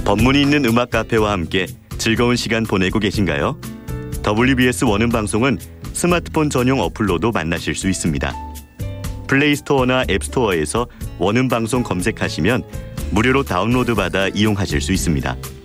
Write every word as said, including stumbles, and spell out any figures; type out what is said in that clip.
법문이 있는 음악 카페와 함께 즐거운 시간 보내고 계신가요? 더블유비에스 원음방송은 스마트폰 전용 어플로도 만나실 수 있습니다. 플레이스토어나 앱스토어에서 원음방송 검색하시면 무료로 다운로드 받아 이용하실 수 있습니다.